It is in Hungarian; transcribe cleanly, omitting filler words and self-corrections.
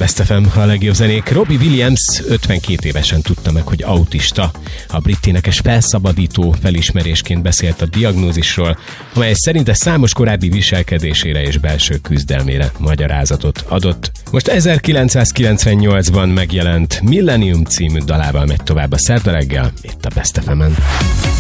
Best FM, a legjobb zenék. Robbie Williams 52 évesen tudta meg, hogy autista. A brit énekes felszabadító felismerésként beszélt a diagnózisról, amely szerinte számos korábbi viselkedésére és belső küzdelmére magyarázatot adott. Most 1998-ban megjelent Millennium című dalával megy tovább a szerda reggel, itt a Best FM-en.